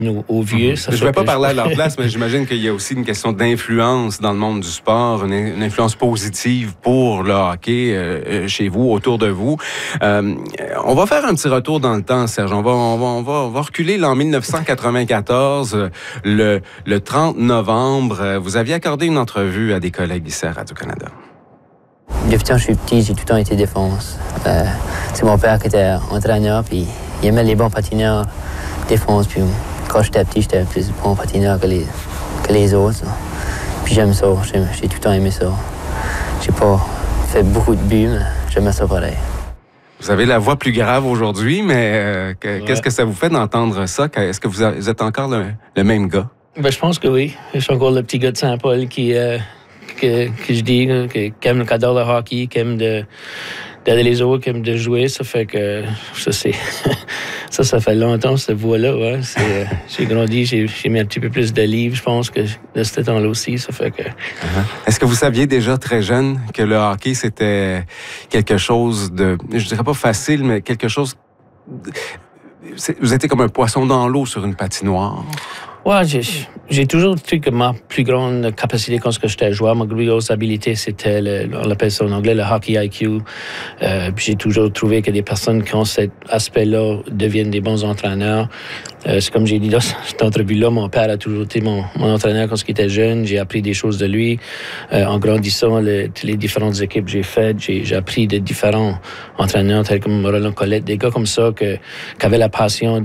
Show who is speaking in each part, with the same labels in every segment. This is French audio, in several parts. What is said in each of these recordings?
Speaker 1: aux vieux.
Speaker 2: Je ne vais pas parler à leur place, mais j'imagine qu'il y a aussi une question d'influence dans le monde du sport, une influence positive pour le hockey chez vous, autour de vous. On va faire un petit retour dans le temps, Serge. On va reculer l'an 1994, le 30 novembre. Vous aviez accordé une entrevue à des collègues ici à Radio-Canada.
Speaker 3: Depuis quand je suis petit, j'ai tout le temps été défense. C'est mon père qui était entraîneur, puis il aimait les bons patineurs défense. Puis quand j'étais petit, j'étais plus bon patineur que les autres. Puis j'aime ça, j'ai tout le temps aimé ça. J'ai pas fait beaucoup de buts, mais j'aimais ça pareil.
Speaker 2: Vous avez la voix plus grave aujourd'hui, mais qu'est-ce que ça vous fait d'entendre ça? Est-ce que vous êtes encore le même gars?
Speaker 1: Ben, je pense que oui. Je suis encore le petit gars de Saint-Paul que je dis, qui aime le adore le hockey, qui aime d'aider les autres, qui aime de jouer. Ça fait que ça fait longtemps, cette voix-là. Ouais. J'ai grandi, j'ai mis un petit peu plus de livres, je pense, que de ce temps-là aussi. Ça fait que...
Speaker 2: Est-ce que vous saviez déjà très jeune que le hockey, c'était quelque chose de, je dirais pas facile, mais quelque chose... Vous étiez comme un poisson dans l'eau sur une patinoire.
Speaker 1: Ouais, j'ai toujours trouvé que ma plus grande capacité quand j'étais joueur, ma plus grosse habilité, c'était, on l'appelle ça en anglais, le hockey IQ. Puis j'ai toujours trouvé que des personnes qui ont cet aspect-là deviennent des bons entraîneurs. C'est comme j'ai dit dans cette entrevue-là, mon père a toujours été mon entraîneur quand il était jeune. J'ai appris des choses de lui. En grandissant, les différentes équipes que j'ai faites, j'ai appris de différents entraîneurs, tels comme Roland Colette, des gars comme ça qui avaient la passion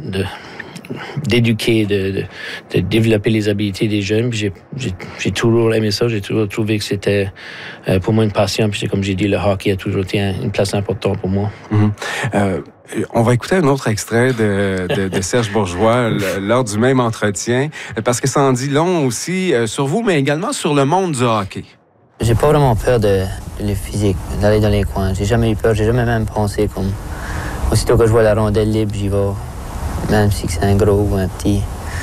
Speaker 1: d'éduquer, de développer les habiletés des jeunes. Puis j'ai toujours aimé ça. J'ai toujours trouvé que c'était pour moi une passion. Puis comme j'ai dit, le hockey a toujours été une place importante pour moi.
Speaker 2: On va écouter un autre extrait de Serge Bourgeois lors du même entretien, parce que ça en dit long aussi sur vous, mais également sur le monde du hockey.
Speaker 3: J'ai pas vraiment peur de le physique, d'aller dans les coins. J'ai jamais eu peur, j'ai jamais même pensé comme... Aussitôt que je vois la rondelle libre, j'y vais. Même si c'est un gros ou un petit.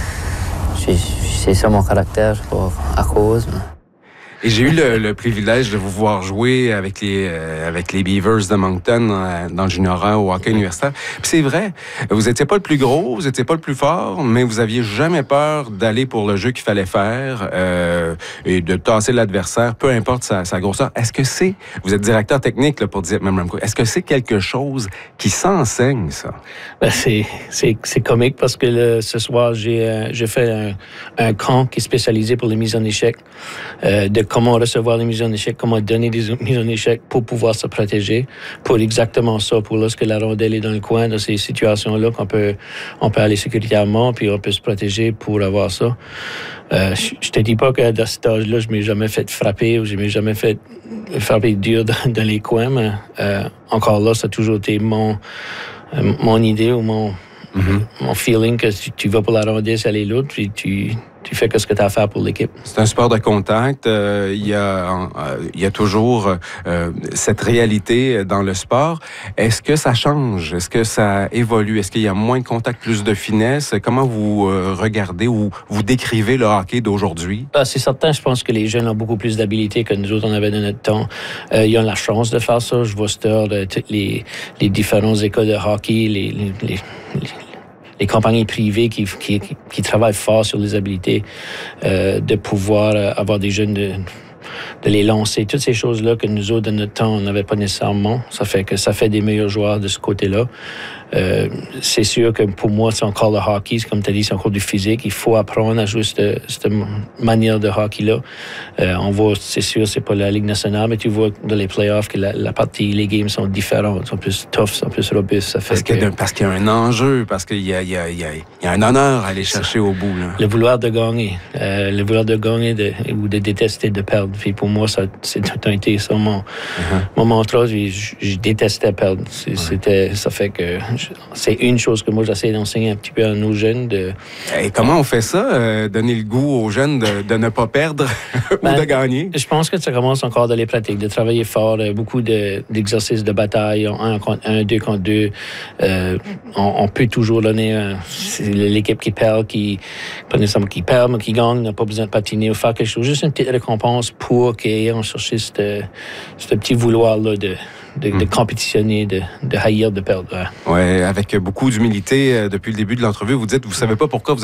Speaker 3: C'est ça mon caractère, c'est pas à cause. Mais...
Speaker 2: Et j'ai eu le privilège de vous voir jouer avec les Beavers de Moncton dans le juniorat au hockey universitaire. Puis c'est vrai, vous étiez pas le plus gros, vous étiez pas le plus fort, mais vous aviez jamais peur d'aller pour le jeu qu'il fallait faire et de tasser l'adversaire, peu importe sa grosseur. Est-ce que vous êtes directeur technique là, pour dire Memramco, est-ce que c'est quelque chose qui s'enseigne, ça?
Speaker 1: Ben c'est comique parce que ce soir, j'ai fait un camp qui est spécialisé pour les mises en échec, de comment recevoir les mises en échec, comment donner des mises en échec pour pouvoir se protéger, pour exactement ça, pour lorsque la rondelle est dans le coin, dans ces situations-là, qu'on peut aller sécuritairement, puis on peut se protéger pour avoir ça. Je te dis pas que dans cet âge-là, je m'ai jamais fait frapper ou je m'ai jamais fait frapper dur dans les coins, mais encore là, ça a toujours été mon idée ou mon feeling que tu vas pour la rondelle, c'est aller l'autre, puis tu fais ce que tu as à faire pour l'équipe.
Speaker 2: C'est un sport de contact. Il y a toujours cette réalité dans le sport. Est-ce que ça change? Est-ce que ça évolue? Est-ce qu'il y a moins de contact, plus de finesse? Comment vous regardez ou vous décrivez le hockey d'aujourd'hui?
Speaker 1: C'est certain, je pense que les jeunes ont beaucoup plus d'habilité que nous autres, on avait dans notre temps. Ils ont la chance de faire ça. Je vois toutes les différentes écoles de hockey, les compagnies privées qui travaillent fort sur les habiletés, de pouvoir avoir des jeunes de les lancer. Toutes ces choses-là que nous autres, de notre temps, on n'avait pas nécessairement. Ça fait que ça fait des meilleurs joueurs de ce côté-là. C'est sûr que pour moi, c'est encore le hockey. Comme tu as dit, c'est encore du physique. Il faut apprendre à jouer cette manière de hockey-là. On voit, c'est sûr, c'est pas la Ligue nationale, mais tu vois dans les playoffs que la partie, les games sont différentes, sont plus tough, sont plus robustes. Ça fait
Speaker 2: parce qu'il y a un enjeu, parce qu'il y a un honneur à aller chercher au bout. Là.
Speaker 1: Le vouloir de gagner. Le vouloir de gagner ou de détester de perdre. Puis pour moi, ça tout a été ça mon mantra. Je détestais perdre. Ça fait que c'est une chose que moi j'essaie d'enseigner un petit peu à nos jeunes.
Speaker 2: Et comment on fait ça, donner le goût aux jeunes de ne pas perdre ou de gagner?
Speaker 1: Je pense que ça commence encore dans les pratiques, de travailler fort, beaucoup d'exercices de bataille, 1 contre 1, 2 contre 2. On peut toujours donner l'équipe qui perd, pas nécessairement qui perd, mais qui gagne, n'a pas besoin de patiner ou faire quelque chose. Juste une petite récompense pour qu'on cherche ce petit vouloir-là de compétitionner, de haïr, de perdre.
Speaker 2: Oui, avec beaucoup d'humilité depuis le début de l'entrevue. Vous dites, vous savez pas pourquoi vous